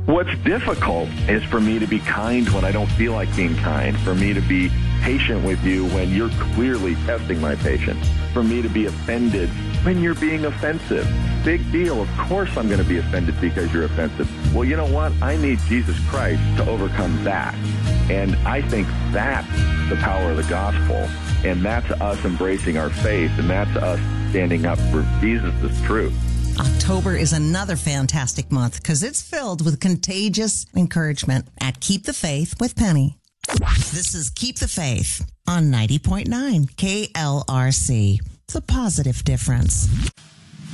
What's difficult is for me to be kind when I don't feel like being kind, for me to be patient with you when you're clearly testing my patience, for me to be offended when you're being offensive. Big deal. Of course I'm going to be offended because you're offensive. Well, you know what? I need Jesus Christ to overcome that. And I think that's the power of the gospel, and that's us embracing our faith, and that's us standing up for Jesus' truth. October is another fantastic month because it's filled with contagious encouragement at Keep the Faith with Penny. This is Keep the Faith on 90.9 KLRC. It's a positive difference.